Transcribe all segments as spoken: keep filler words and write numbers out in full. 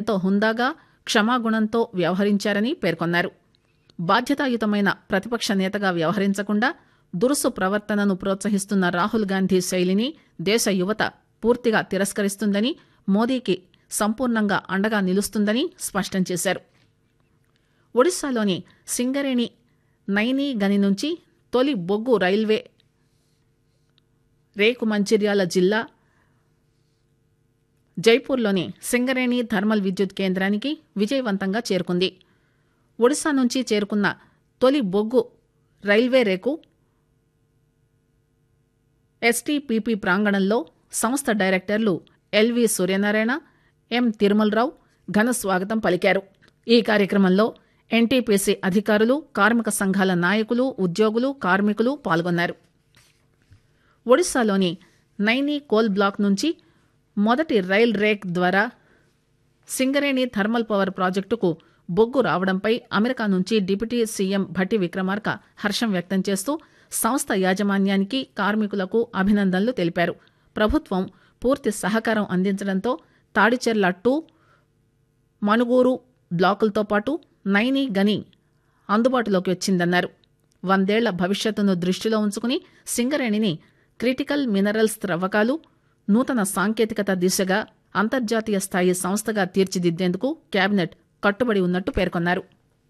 ఎంతో హుందాగా క్షమాగుణంతో వ్యవహరించారని పేర్కొన్నారు. బాధ్యతాయుతమైన ప్రతిపక్ష నేతగా వ్యవహరించకుండా దురుసు ప్రవర్తనను ప్రోత్సహిస్తున్న రాహుల్ గాంధీ శైలిని దేశ యువత పూర్తిగా తిరస్కరిస్తుందని, మోదీకి సంపూర్ణంగా అండగా నిలుస్తుందని స్పష్టం చేశారు. ఒడిశాలోని సింగరేణి నైనీ గని నుంచి తొలి బొగ్గు రైల్వే రేకు మంచిర్యాల జిల్లా జైపూర్లోని సింగరేణి థర్మల్ విద్యుత్ కేంద్రానికి విజయవంతంగా చేరుకుంది. ఒడిశా నుంచి చేరుకున్న తొలి బొగ్గు రైల్వే రేకు ఎస్టీపీపీ ప్రాంగణంలో సంస్థ డైరెక్టర్లు ఎల్వి సూర్యనారాయణ, ఎం తిరుమలరావు ఘన స్వాగతం పలికారు. ఈ కార్యక్రమంలో ఎన్టీపీసీ అధికారులు, కార్మిక సంఘాల నాయకులు, ఉద్యోగులు, కార్మికులు పాల్గొన్నారు. ఒడిశాలోని నైనీ కోల్ బ్లాక్ నుంచి మొదటి రైల్ రేక్ ద్వారా సింగరేణి థర్మల్ పవర్ ప్రాజెక్టుకు బొగ్గు రావడంపై అమెరికా నుంచి డిప్యూటీ సీఎం భట్టి విక్రమార్క హర్షం వ్యక్తం చేస్తూ సంస్థ యాజమాన్యానికి, కార్మికులకు అభినందనలు తెలిపారు. ప్రభుత్వం పూర్తి సహకారం అందించడంతో తాడిచెర్ల టూ, మనుగూరు బ్లాకులతో పాటు నైనీ గని అందుబాటులోకి వచ్చిందన్నారు. వందేళ్ల భవిష్యత్తును దృష్టిలో ఉంచుకుని సింగరేణిని క్రిటికల్ మినరల్స్ త్రవ్వకాలు, నూతన సాంకేతికత దిశగా అంతర్జాతీయ స్థాయి సంస్థగా తీర్చిదిద్దేందుకు కేబినెట్ కట్టుబడి ఉన్నట్టు పేర్కొన్నారు.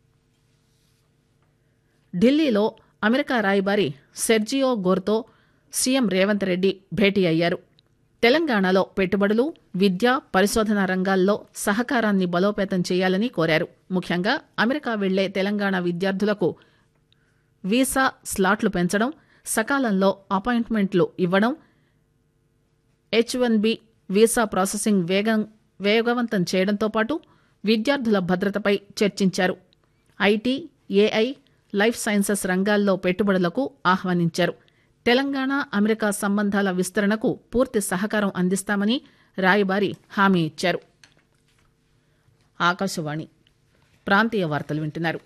ఢిల్లీలో అమెరికా రాయబారి సెర్జియో గోర్తో సీఎం రేవంత్ రెడ్డి భేటీ అయ్యారు. తెలంగాణలో పెట్టుబడులు, విద్య, పరిశోధన రంగాల్లో సహకారాన్ని బలోపేతం చేయాలని కోరారు. ముఖ్యంగా అమెరికా వెళ్లే తెలంగాణ విద్యార్థులకు వీసా స్లాట్లు పెంచడం, సకాలంలో అపాయింట్మెంట్లు ఇవ్వడం, H one B visa processing వేగం వేగవంతం చేయడంతో పాటు విద్యార్థుల భద్రతపై చర్చించారు. ఐటీ, ఏఐ, లైఫ్ సైన్సెస్ రంగాల్లో పెట్టుబడులకు ఆహ్వానించారు. తెలంగాణ అమెరికా సంబంధాల విస్తరణకు పూర్తి సహకారం అందిస్తామని రాయబారి హామీ ఇచ్చారు. ఆకాశవాణి ప్రాంతీయ వార్తలు వింటున్నారు.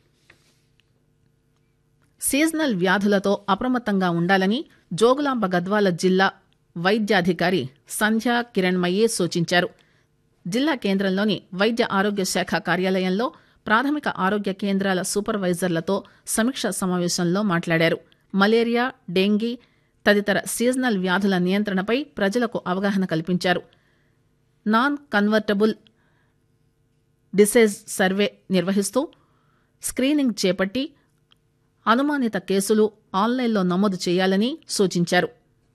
సీజనల్ వ్యాధులతో అప్రమత్తంగా ఉండాలని జోగులాంబ గద్వాల జిల్లా వైద్యాధికారి సంధ్యా కిరణ్మయి సూచించారు. జిల్లా కేంద్రంలోని వైద్య ఆరోగ్య శాఖ కార్యాలయంలో ప్రాథమిక ఆరోగ్య కేంద్రాల సూపర్వైజర్లతో సమీక్షా సమావేశంలో మాట్లాడారు. మలేరియా, డెంగీ తదితర సీజనల్ వ్యాధుల నియంత్రణపై ప్రజలకు అవగాహన కల్పించారు. నాన్ కన్వర్టబుల్ డిసీజ్ సర్వే నిర్వహిస్తూ స్క్రీనింగ్ చేపట్టి అనుమానిత కేసులు ఆన్లైన్లో నమోదు చేయాలని సూచించారు.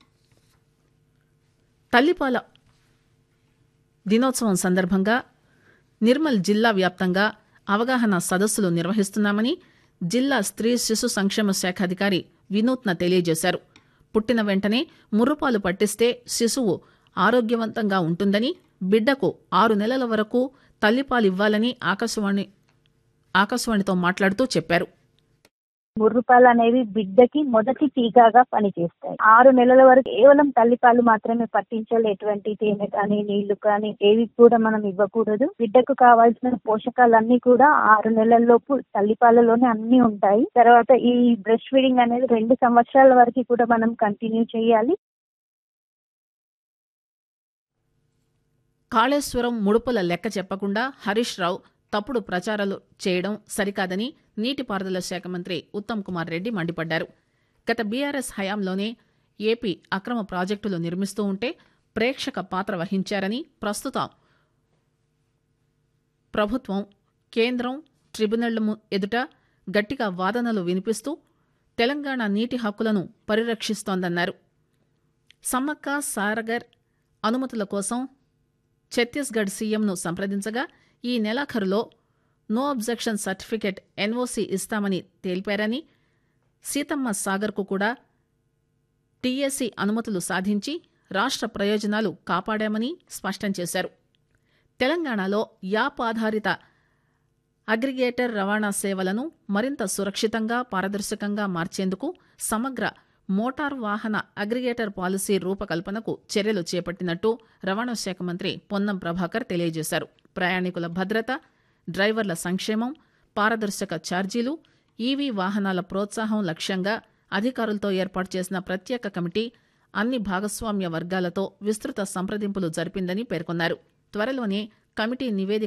తల్లిపాల దినోత్సవం సందర్భంగా నిర్మల్ జిల్లా వ్యాప్తంగా అవగాహన సదస్సులు నిర్వహిస్తున్నామని జిల్లా స్త్రీ శిశు సంక్షేమ శాఖ అధికారి వినూత్న తెలియజేశారు. పుట్టిన వెంటనే ముర్రుపాలు పట్టిస్తే శిశువు ఆరోగ్యవంతంగా ఉంటుందని, బిడ్డకు ఆరు నెలల వరకు తల్లిపాలివ్వాలని ఆకాశవాణి ఆకాశవాణితో మాట్లాడుతూ చెప్పారు. ముర్రుపాలు అనేవి బిడ్డకి మొదటి టీకాగా పనిచేస్తాయి. ఆరు నెలల వరకు కేవలం తల్లిపాలు మాత్రమే పట్టించాలి. ఎటువంటి తేనె కానీ నీళ్లు కానీ ఏవి కూడా మనం ఇవ్వకూడదు. బిడ్డకు కావాల్సిన పోషకాలన్నీ కూడా ఆరు నెలల్లోపు తల్లిపాలలోనే అన్ని ఉంటాయి. తర్వాత ఈ బ్రెస్ట్ ఫీడింగ్ అనేది రెండు సంవత్సరాల వరకు కూడా మనం కంటిన్యూ చేయాలి. కాళేశ్వరం ముడుపుల లెక్క చెప్పకుండా హరీష్ రావు తప్పుడు ప్రచారాలు చేయడం సరికాదని నీటిపారుదల శాఖ మంత్రి ఉత్తమ్ కుమార్ రెడ్డి మండిపడ్డారు. గత బీఆర్ఎస్ హయాంలోనే ఏపీ అక్రమ ప్రాజెక్టులు నిర్మిస్తూ ఉంటే ప్రేక్షక పాత్ర వహించారని, ప్రస్తుతం ప్రభుత్వం కేంద్రం ట్రిబ్యునళ్ల ఎదుట గట్టిగా వాదనలు వినిపిస్తూ తెలంగాణ నీటి హక్కులను పరిరక్షిస్తోందన్నారు. సమ్మక్క సాగర్ అనుమతుల కోసం ఛత్తీస్గఢ్ సీఎంను సంప్రదించగా ఈ నెలాఖరులో నో అబ్జెక్షన్ సర్టిఫికెట్ ఎన్ఓసీ ఇస్తామని తెలిపారని, సీతమ్మ సాగర్కు కూడా టీఏసీ అనుమతులు సాధించి రాష్ట్ర ప్రయోజనాలు కాపాడామని స్పష్టం చేశారు. తెలంగాణలో యాప్ ఆధారిత అగ్రిగేటర్ రవాణా సేవలను మరింత సురక్షితంగా, పారదర్శకంగా మార్చేందుకు సమగ్ర మోటార్ వాహన అగ్రిగేటర్ పాలసీ రూపకల్పనకు చర్యలు చేపట్టినట్టు రవాణా శాఖ మంత్రి పొన్నం ప్రభాకర్ తెలియజేశారు. ప్రయాణికుల భద్రత, డ్రైవర్ల సంక్షేమం, పారదర్శక ఛార్జీలు, ఈవీ వాహనాల ప్రోత్సాహం లక్ష్యంగా అధికారులతో ఏర్పాటు చేసిన ప్రత్యేక కమిటీ అన్ని భాగస్వామ్య వర్గాలతో విస్తృత సంప్రదింపులు జరిపిందని పేర్కొన్నారు. త్వరలోనే కమిటీ నివేదిక